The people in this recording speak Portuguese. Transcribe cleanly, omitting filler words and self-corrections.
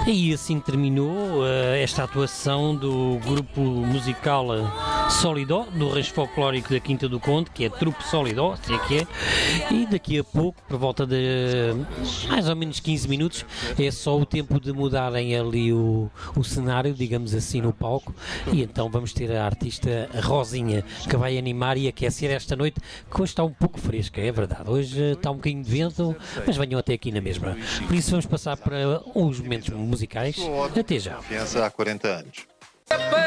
E assim terminou esta atuação do grupo musical Solidó, do Rancho Folclórico da Quinta do Conde, que é Trupe Solidó, se é que é, e daqui a pouco, por volta de mais ou menos 15 minutos, é só o tempo de mudarem ali o cenário, digamos assim, no palco, e então vamos ter a artista Rosinha, que vai animar e aquecer esta noite, que hoje está um pouco fresca, é verdade, hoje está um bocadinho de vento, mas venham até aqui na mesma. Por isso vamos passar para os momentos musicais. Até já. Confiança há 40 anos.